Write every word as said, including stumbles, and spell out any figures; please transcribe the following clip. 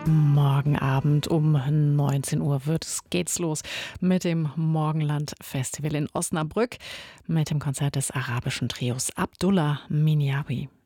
Morgen Abend um neunzehn Uhr wird es, geht's los mit dem Morgenland Festival in Osnabrück mit dem Konzert des arabischen Trios Abdullah Minyawi.